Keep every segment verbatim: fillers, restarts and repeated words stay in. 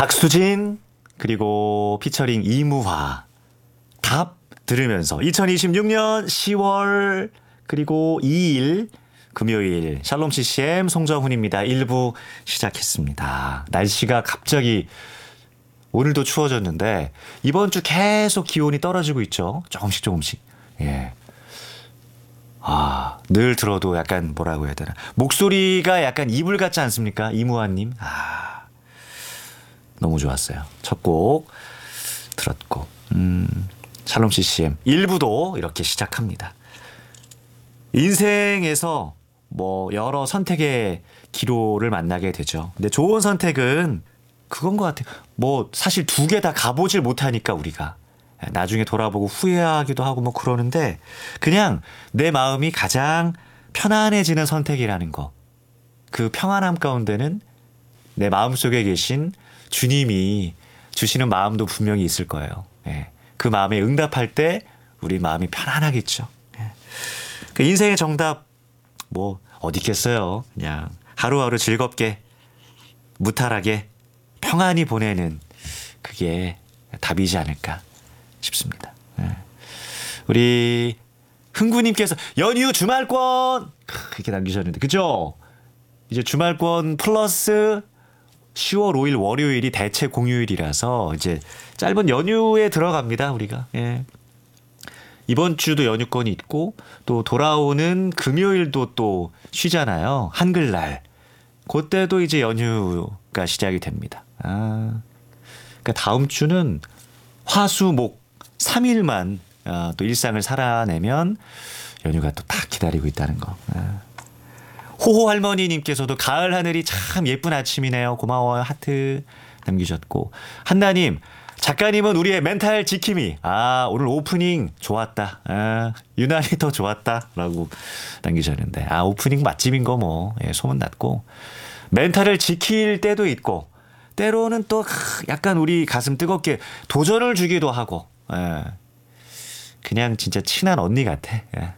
박수진 그리고 피처링 이무화 답 들으면서 이천이십육 년 시월 그리고 이 일 금요일 샬롬 씨씨엠 송정훈입니다. 일 부 시작했습니다. 날씨가 갑자기 오늘도 추워졌는데 이번 주 계속 기온이 떨어지고 있죠. 조금씩 조금씩. 예. 아, 늘 들어도 약간 뭐라고 해야 되나. 목소리가 약간 이불 같지 않습니까? 이무환님. 아, 너무 좋았어요. 첫 곡 들었고. 음, 샬롬 씨씨엠 일 부도 이렇게 시작합니다. 인생에서 뭐 여러 선택의 기로를 만나게 되죠. 근데 좋은 선택은 그건 것 같아요. 뭐 사실 두 개 다 가보질 못하니까 우리가 나중에 돌아보고 후회하기도 하고 뭐 그러는데 그냥 내 마음이 가장 편안해지는 선택이라는 거. 그 평안함 가운데는 내 마음속에 계신 주님이 주시는 마음도 분명히 있을 거예요. 예. 그 마음에 응답할 때 우리 마음이 편안하겠죠. 예. 그 인생의 정답 뭐 어디 있겠어요. 그냥 하루하루 즐겁게 무탈하게 평안히 보내는 그게 답이지 않을까 싶습니다. 네. 우리 흥구님께서 연휴 주말권 이렇게 남기셨는데 그죠? 이제 주말권 플러스 시월 오일 월요일이 대체 공휴일이라서 이제 짧은 연휴에 들어갑니다. 우리가. 예. 이번 주도 연휴권이 있고 또 돌아오는 금요일도 또 쉬잖아요. 한글날. 그때도 이제 연휴가 시작이 됩니다. 아, 그러니까 다음 주는 화수목 삼 일만 아, 또 일상을 살아내면 연휴가 또 딱 기다리고 있다는 거. 아. 호호 할머니님께서도 가을 하늘이 참 예쁜 아침이네요. 고마워요. 하트 남기셨고 한나님 작가님은 우리의 멘탈 지킴이. 아 오늘 오프닝 좋았다. 아, 유난히 더 좋았다 라고 남기셨는데 아 오프닝 맛집인 거 뭐 예, 소문났고 멘탈을 지킬 때도 있고 때로는 또 약간 우리 가슴 뜨겁게 도전을 주기도 하고 예. 그냥 진짜 친한 언니 같아. 예.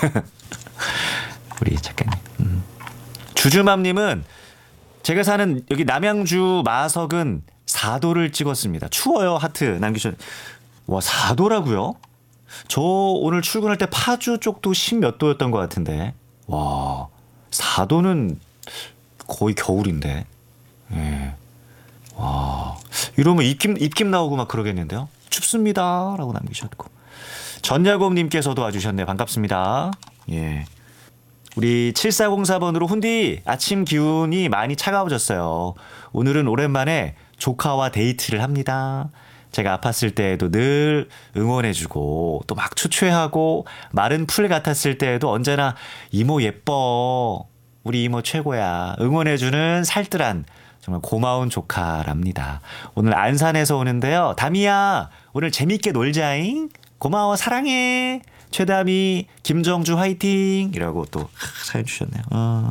우리 작가님. 음. 주주맘님은 제가 사는 여기 남양주 마석은 사 도를 찍었습니다. 추워요. 하트 남기셨. 와 사 도라고요? 저 오늘 출근할 때 파주 쪽도 십 몇 도였던 것 같은데 와 사 도는 거의 겨울인데 예. 와 이러면 입김 입김 나오고 막 그러겠는데요. 춥습니다라고 남기셨고 전야곰님께서도 와주셨네요. 반갑습니다. 예. 우리 칠사공사 번으로 훈디 아침 기운이 많이 차가워졌어요. 오늘은 오랜만에 조카와 데이트를 합니다. 제가 아팠을 때에도 늘 응원해주고 또 막 추최하고 마른 풀 같았을 때에도 언제나 이모 예뻐 우리 이모 최고야 응원해주는 살뜰한 정말 고마운 조카랍니다. 오늘 안산에서 오는데요. 다미야 오늘 재밌게 놀자잉. 고마워 사랑해. 최다미 김정주 화이팅 이라고 또 사연 주셨네요. 어.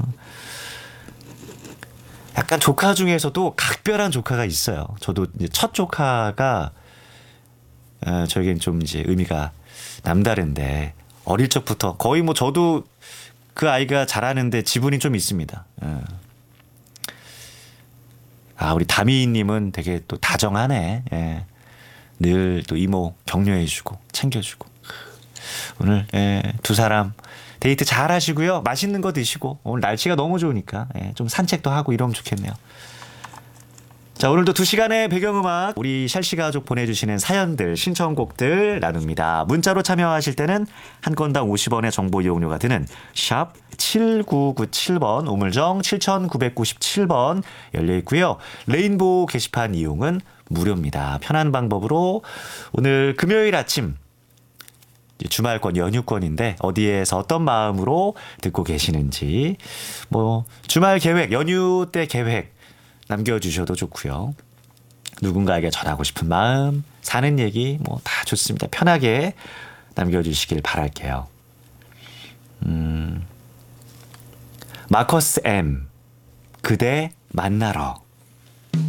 약간 조카 중에서도 각별한 조카가 있어요. 저도 이제 첫 조카가 어, 저에겐 좀 이제 의미가 남다른데 어릴 적부터 거의 뭐 저도 그 아이가 자라는데 지분이 좀 있습니다. 어. 아 우리 다미님은 되게 또 다정하네. 예. 늘 또 이모 격려해주고 챙겨주고 오늘 예, 두 사람 데이트 잘 하시고요. 맛있는 거 드시고 오늘 날씨가 너무 좋으니까 예, 좀 산책도 하고 이러면 좋겠네요. 자 오늘도 두 시간의 배경음악 우리 샬시 가족 보내주시는 사연들 신청곡들 나눕니다. 문자로 참여하실 때는 한 건당 오십 원의 정보 이용료가 드는 샵 칠구구칠 번 우물정 칠구구칠 번 열려있고요. 레인보우 게시판 이용은 무료입니다. 편한 방법으로 오늘 금요일 아침 주말권 연휴권인데 어디에서 어떤 마음으로 듣고 계시는지 뭐 주말 계획 연휴 때 계획 남겨주셔도 좋고요. 누군가에게 전하고 싶은 마음 사는 얘기 뭐 다 좋습니다. 편하게 남겨주시길 바랄게요. 음, 마커스 M 그대 만나러